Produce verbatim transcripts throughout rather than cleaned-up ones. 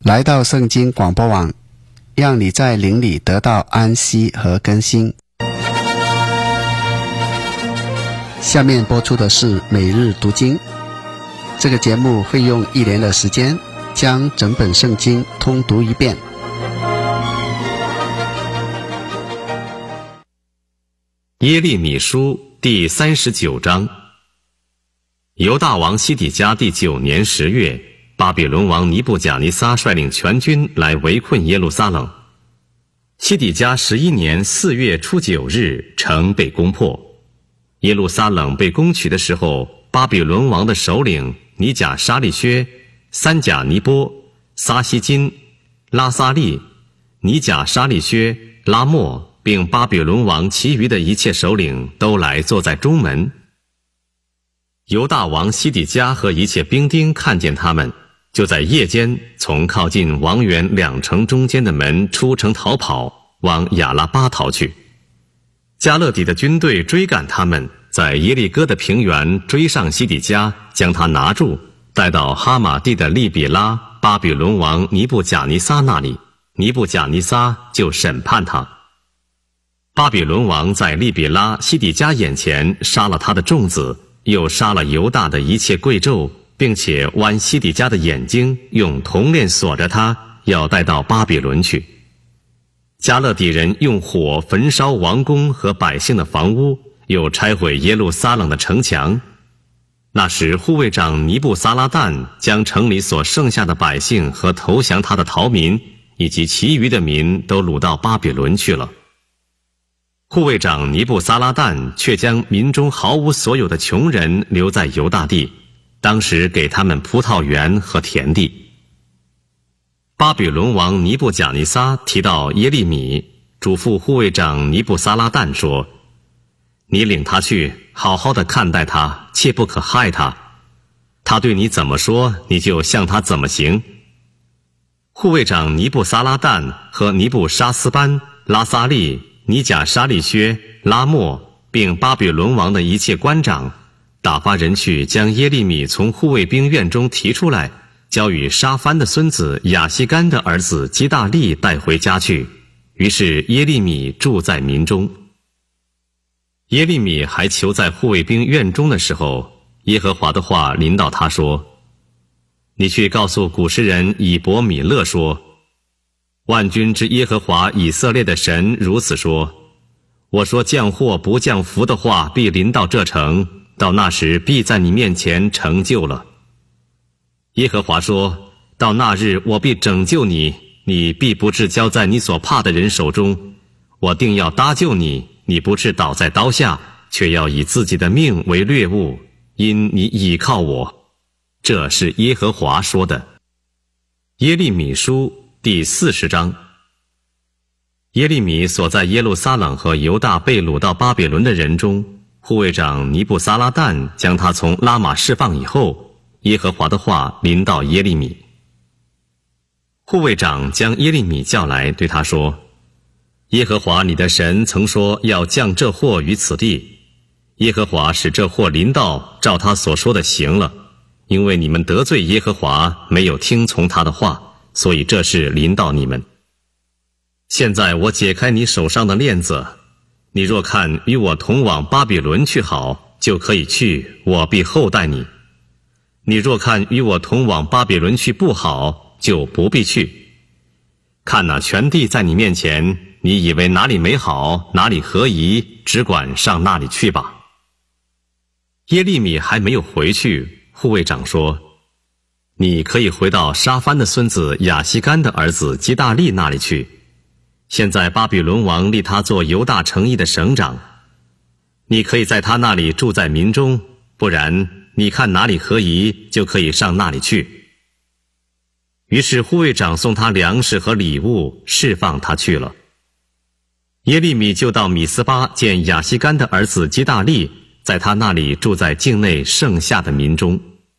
来到圣经广播网，让你在灵里得到安息和更新。下面播出的是每日读经。这个节目会用一年的时间将整本圣经通读一遍。 耶利米书第三十九章。犹大王西底家第九年十月，巴比伦王尼布甲尼撒率领全军来围困耶路撒冷。西底家十一年四月初九日，城被攻破。耶路撒冷被攻取的时候，巴比伦王的首领尼甲沙利薛、三甲尼波、撒希金、拉撒利、尼甲沙利薛、拉莫，并巴比伦王其余的一切首领都来坐在中门。犹大王西底家和一切兵丁看见他们，就在夜间从靠近王园两城中间的门出城逃跑，往亚拉巴逃去。加勒底的军队追赶他们，在耶利哥的平原追上西底家，将他拿住，带到哈马地的利比拉巴比伦王尼布甲尼撒那里。尼布甲尼撒就审判他。巴比伦王在利比拉西底家眼前杀了他的众子，又杀了犹大的一切贵胄，并且剜西底家的眼睛，用铜链锁着他，要带到巴比伦去。加勒底人用火焚烧王宫和百姓的房屋，又拆毁耶路撒冷的城墙。那时护卫长尼布撒拉旦将城里所剩下的百姓和投降他的逃民，以及其余的民都掳到巴比伦去了。护卫长尼布撒拉旦却将民中毫无所有的穷人留在犹大地，当时给他们葡萄园和田地。巴比伦王尼布甲尼撒提到耶利米，嘱咐护卫长尼布撒拉旦说：你领他去，好好的看待他，切不可害他。他对你怎么说，你就向他怎么行。护卫长尼布撒拉旦和尼布沙斯班、拉撒利、尼甲沙利薛、拉莫，并巴比伦王的一切官长，打发人去将耶利米从护卫兵院中提出来，交与沙番的孙子亚西干的儿子基大利带回家去。于是耶利米住在民中。耶利米还囚在护卫兵院中的时候，耶和华的话临到他说：你去告诉古实人以伯米勒说，万军之耶和华以色列的神如此说：我说降祸不降福的话必临到这城，到那时必在你面前成就了。耶和华说：到那日我必拯救你，你必不至交在你所怕的人手中，我定要搭救你，你不至倒在刀下，却要以自己的命为掠物，因你倚靠我。这是耶和华说的。耶利米书第四十章。耶利米所在耶路撒冷和犹大被掳到巴比伦的人中，护卫长尼布撒拉旦将他从拉玛释放以后，耶和华的话临到耶利米。护卫长将耶利米叫来，对他说：耶和华你的神曾说要降这祸于此地，耶和华使这祸临到，照他所说的行了，因为你们得罪耶和华，没有听从他的话，所以这事临到你们。现在我解开你手上的链子，你若看与我同往巴比伦去好，就可以去，我必厚待你；你若看与我同往巴比伦去不好，就不必去。看哪，全地在你面前，你以为哪里美好，哪里合宜，只管上那里去吧。耶利米还没有回去，护卫长说：你可以回到沙番的孙子亚西干的儿子基大利那里去，现在巴比伦王立他做犹大城邑的省长，你可以在他那里住在民中，不然你看哪里合宜，就可以上那里去。于是护卫长送他粮食和礼物，释放他去了。耶利米就到米斯巴见亚西干的儿子基大利，在他那里住在境内剩下的民中。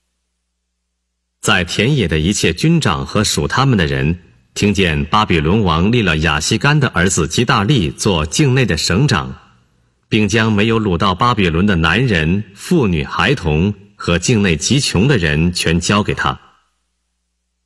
在田野的一切军长和属他们的人，听见巴比伦王立了亚西干的儿子基大利做境内的省长，并将没有掳到巴比伦的男人、妇女、孩童和境内极穷的人全交给他。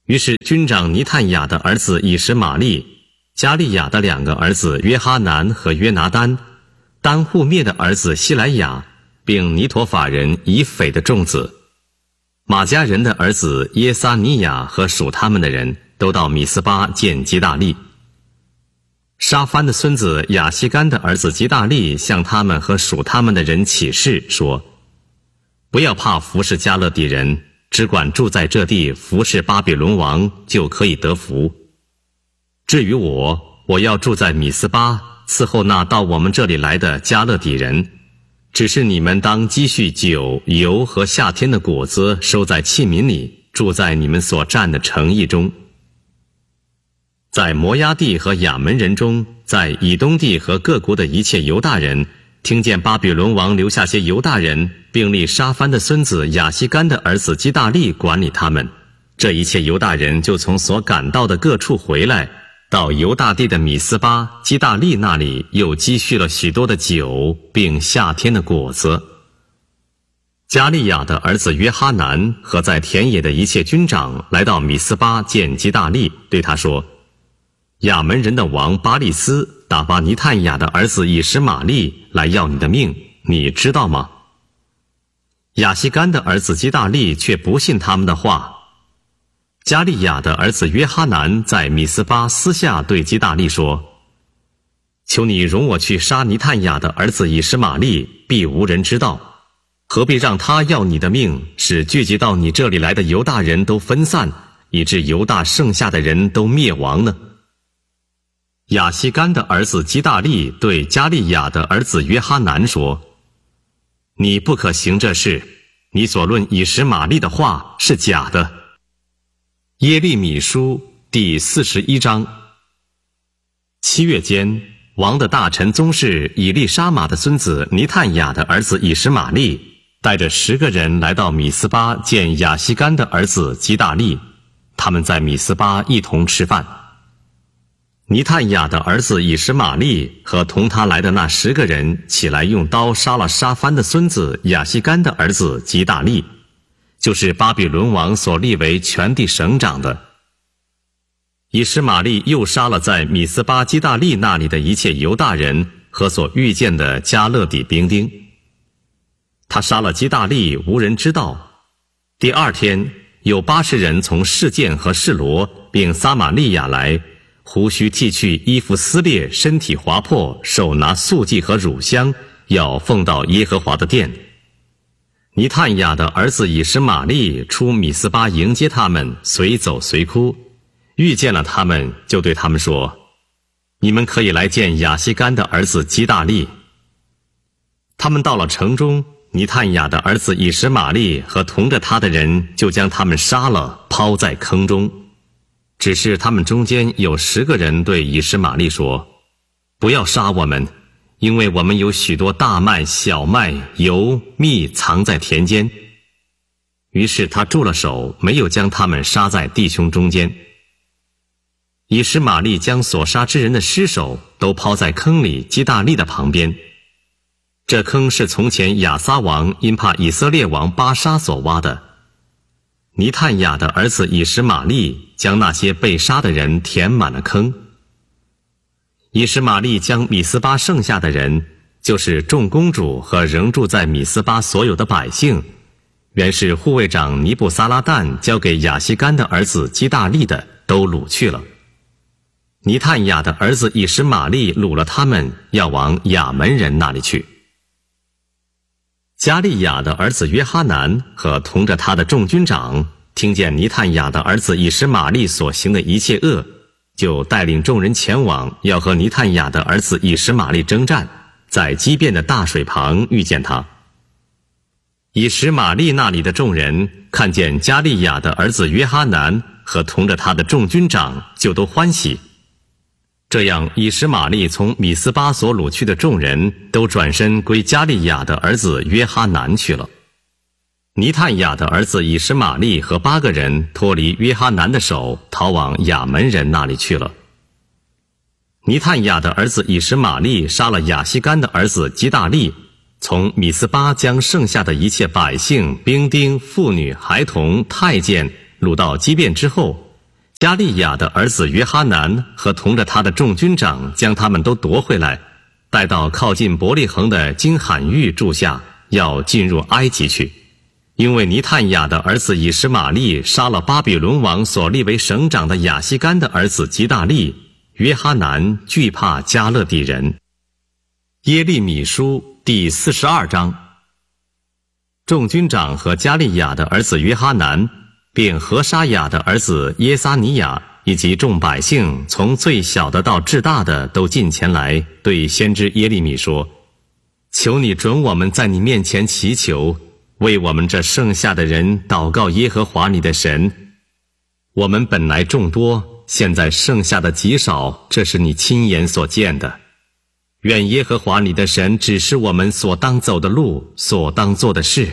于是军长尼探雅的儿子以实玛利、加利亚的两个儿子约哈南和约拿单、丹户灭的儿子希莱亚，并尼陀法人以斐的众子，马加人的儿子耶撒尼亚和属他们的人都到米斯巴见基大利。沙番的孙子亚西干的儿子基大利向他们和属他们的人起誓说：不要怕服侍加勒底人，只管住在这地服侍巴比伦王，就可以得福。至于我，我要住在米斯巴，伺候那到我们这里来的加勒底人。只是你们当积蓄酒、油和夏天的果子，收在器皿里，住在你们所占的城邑中。在摩押地和亚门人中，在以东地和各国的一切犹大人，听见巴比伦王留下些犹大人，并立沙番的孙子亚西干的儿子基大利管理他们，这一切犹大人就从所赶到的各处回来，到犹大地的米斯巴、基大利那里，又积蓄了许多的酒，并夏天的果子。加利亚的儿子约哈南和在田野的一切军长来到米斯巴见基大利，对他说：亚门人的王巴利斯打发尼探雅的儿子以实玛利来要你的命，你知道吗？亚西干的儿子基大利却不信他们的话。加利亚的儿子约哈南在米斯巴私下对基大利说：求你容我去杀尼探雅的儿子以实玛利，必无人知道，何必让他要你的命，使聚集到你这里来的犹大人都分散，以致犹大剩下的人都灭亡呢？亚西干的儿子基大利对加利亚的儿子约哈南说：你不可行这事，你所论以实玛利的话是假的。耶利米书第四十一章。七月间，王的大臣宗室以利沙玛的孙子尼探雅的儿子以实玛利带着十个人来到米斯巴见亚西干的儿子基大利，他们在米斯巴一同吃饭。尼探雅的儿子以实玛利和同他来的那十个人起来，用刀杀了沙番的孙子亚西干的儿子基大利，就是巴比伦王所立为全地省长的。以实玛利又杀了在米斯巴基大利那里的一切犹大人和所遇见的加勒底兵丁。他杀了基大利，无人知道。第二天，有八十人从示剑和示罗并撒玛利亚来，胡须剃去，衣服撕裂，身体划破，手拿素祭和乳香，要奉到耶和华的殿。尼探雅的儿子以实玛利出米斯巴迎接他们，随走随哭，遇见了他们，就对他们说：你们可以来见亚西干的儿子基大利。他们到了城中，尼探雅的儿子以实玛利和同着他的人就将他们杀了，抛在坑中。只是他们中间有十个人对以实玛利说：不要杀我们，因为我们有许多大麦、小麦、油、蜜藏在田间。于是他住了手，没有将他们杀在弟兄中间。以实玛利将所杀之人的尸首都抛在坑里基大利的旁边。这坑是从前亚撒王因怕以色列王巴沙所挖的。尼探雅的儿子以实玛利将那些被杀的人填满了坑。以实玛利将米斯巴剩下的人，就是众公主和仍住在米斯巴所有的百姓，原是护卫长尼布撒拉旦交给亚西干的儿子基大利的，都掳去了。尼探雅的儿子以实玛利掳了他们，要往亚门人那里去。加利亚的儿子约哈南和同着他的众军长听见尼探雅的儿子以实玛利所行的一切恶，就带领众人前往，要和尼探雅的儿子以实玛利征战，在基遍的大水旁遇见他。以实玛利那里的众人看见加利亚的儿子约哈南和同着他的众军长，就都欢喜。这样，以实玛利从米斯巴所掳去的众人都转身归加利亚的儿子约哈南去了。尼探雅的儿子以实玛利和八个人脱离约哈南的手，逃往亚门人那里去了。尼探雅的儿子以实玛利杀了亚西干的儿子基大利，从米斯巴将剩下的一切百姓、兵丁、妇女、孩童、太监掳到基遍之后， 加利亚的儿子约哈南和同着他的众军长将他们都夺回来，带到靠近伯利恒的金罕玉住下，要进入埃及去。因为尼探雅的儿子以实玛利杀了巴比伦王所立为省长的亚西干的儿子吉大利，约哈南惧怕加勒底人。耶利米书第四十二章。众军长和加利亚的儿子约哈南，并何沙雅的儿子耶撒尼亚，以及众百姓，从最小的到至大的，都进前来，对先知耶利米说：求你准我们在你面前祈求，为我们这剩下的人祷告耶和华你的神。我们本来众多，现在剩下的极少，这是你亲眼所见的。愿耶和华你的神指示我们所当走的路，所当做的事。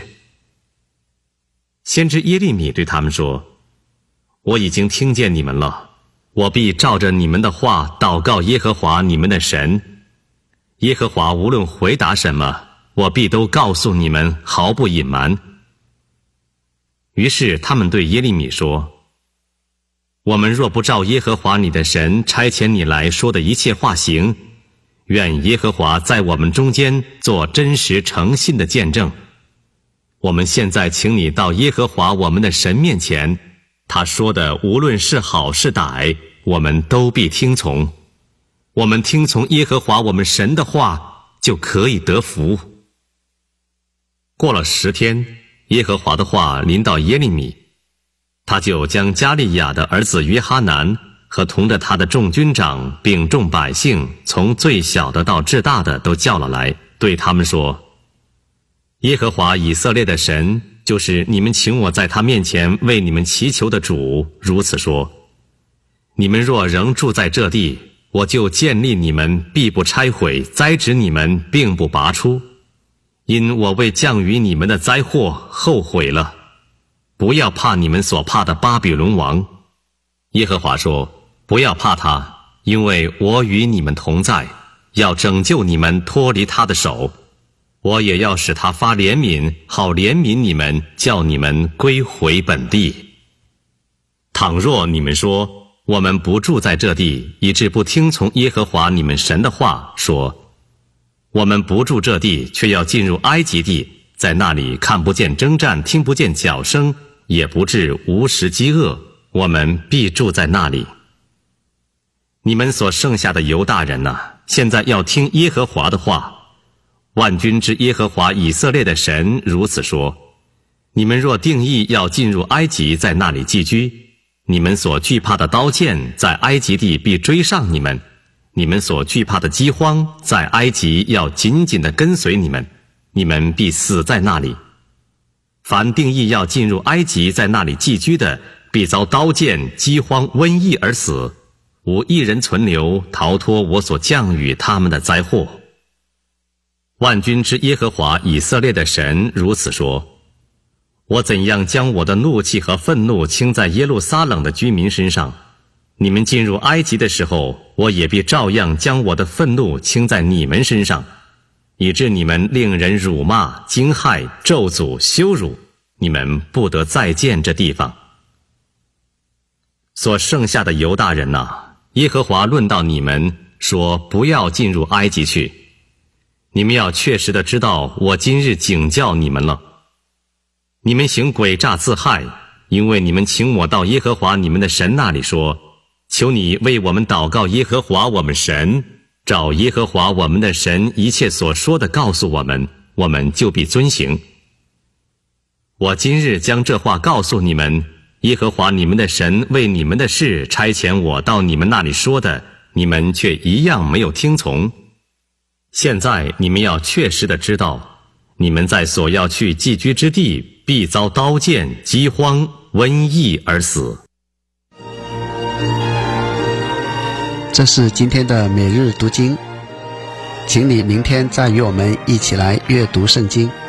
先知耶利米对他们说：我已经听见你们了，我必照着你们的话祷告耶和华你们的神。耶和华无论回答什么，我必都告诉你们，毫不隐瞒。于是他们对耶利米说：我们若不照耶和华你的神差遣你来说的一切话行，愿耶和华在我们中间做真实诚信的见证。我们现在请你到耶和华我们的神面前，他说的无论是好是歹，我们都必听从。我们听从耶和华我们神的话，就可以得福。过了十天，耶和华的话临到耶利米，他就将加利亚的儿子约哈南和同着他的众军长并众百姓，从最小的到至大的都叫了来，对他们说：耶和华以色列的神，就是你们请我在他面前为你们祈求的主，如此说：你们若仍住在这地，我就建立你们，必不拆毁，栽植你们，并不拔出，因我为降于你们的灾祸后悔了。不要怕你们所怕的巴比伦王。耶和华说：不要怕他，因为我与你们同在，要拯救你们脱离他的手。我也要使他发怜悯，好怜悯你们，叫你们归回本地。倘若你们说，我们不住在这地，以致不听从耶和华你们神的话，说我们不住这地，却要进入埃及地，在那里看不见征战，听不见脚声，也不至无食饥饿，我们必住在那里。你们所剩下的犹大人哪，现在要听耶和华的话。万军之耶和华以色列的神如此说：你们若定义要进入埃及，在那里寄居，你们所惧怕的刀剑在埃及地必追上你们，你们所惧怕的饥荒在埃及要紧紧地跟随你们，你们必死在那里。凡定义要进入埃及，在那里寄居的，必遭刀剑、饥荒、瘟疫而死，无一人存留，逃脱我所降与他们的灾祸。万军之耶和华以色列的神如此说：我怎样将我的怒气和愤怒倾在耶路撒冷的居民身上，你们进入埃及的时候，我也必照样将我的愤怒倾在你们身上，以致你们令人辱骂、惊骇、咒诅、羞辱，你们不得再见这地方。所剩下的犹大人哪，耶和华论到你们，说不要进入埃及去。你们要确实的知道，我今日警教你们了。你们行诡诈自害，因为你们请我到耶和华你们的神那里说：求你为我们祷告耶和华我们神，照耶和华我们的神一切所说的告诉我们，我们就必遵行。我今日将这话告诉你们，耶和华你们的神为你们的事差遣我到你们那里说的，你们却一样没有听从。现在你们要确实的知道，你们在所要去寄居之地，必遭刀剑、饥荒、瘟疫而死。 这是今天的每日读经，请你明天再与我们一起来阅读圣经。